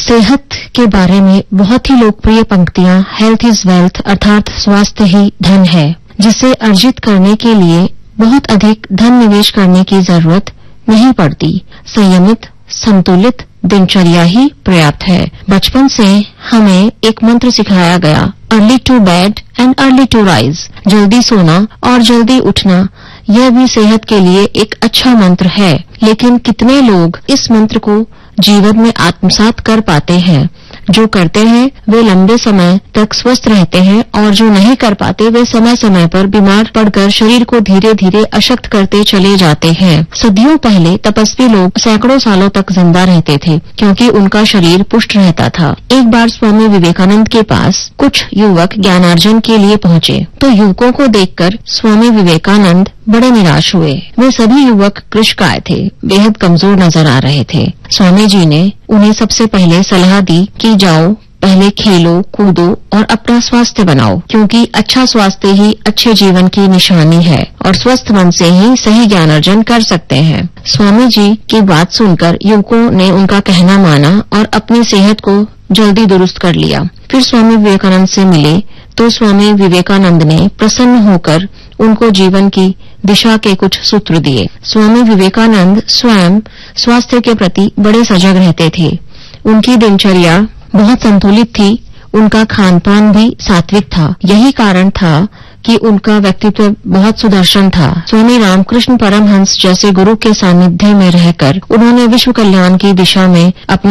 सेहत के बारे में बहुत ही लोकप्रिय पंक्तियां हेल्थ इज वेल्थ अर्थात स्वास्थ्य ही धन है, जिसे अर्जित करने के लिए बहुत अधिक धन निवेश करने की जरूरत नहीं पड़ती। संयमित संतुलित दिनचर्या ही पर्याप्त है। बचपन से हमें एक मंत्र सिखाया गया, early to bed and early to rise, जल्दी सोना और जल्दी उठना। यह भी सेहत के लिए एक अच्छा मंत्र है, लेकिन कितने लोग इस मंत्र को जीवन में आत्मसात कर पाते हैं? जो करते हैं वे लंबे समय तक स्वस्थ रहते हैं और जो नहीं कर पाते वे समय समय पर बीमार पड़कर शरीर को धीरे धीरे अशक्त करते चले जाते हैं। सदियों पहले तपस्वी लोग सैकड़ों सालों तक जिंदा रहते थे क्योंकि उनका शरीर पुष्ट रहता था। एक बार स्वामी विवेकानंद के पास कुछ युवक ज्ञानार्जन के लिए पहुंचे तो युवकों को देखकर स्वामी विवेकानंद बड़े निराश हुए। वे सभी युवक कृशकाय थे, बेहद कमजोर नजर आ रहे थे। स्वामी जी ने उन्हें सबसे पहले सलाह दी कि जाओ पहले खेलो कूदो और अपना स्वास्थ्य बनाओ, क्योंकि अच्छा स्वास्थ्य ही अच्छे जीवन की निशानी है और स्वस्थ मन से ही सही ज्ञान अर्जन कर सकते हैं। स्वामी जी की बात सुनकर युवकों ने उनका कहना माना और अपनी सेहत को जल्दी दुरुस्त कर लिया। फिर स्वामी विवेकानंद से मिले तो स्वामी विवेकानंद ने प्रसन्न होकर उनको जीवन की दिशा के कुछ सूत्र दिए। स्वामी विवेकानंद स्वयं स्वास्थ्य के प्रति बड़े सजग रहते थे। उनकी दिनचर्या बहुत संतुलित थी, उनका खान पान भी सात्विक था। यही कारण था कि उनका व्यक्तित्व बहुत सुदर्शन था। स्वामी रामकृष्ण परमहंस जैसे गुरु के सानिध्य में रहकर उन्होंने विश्व कल्याण की दिशा में अपनी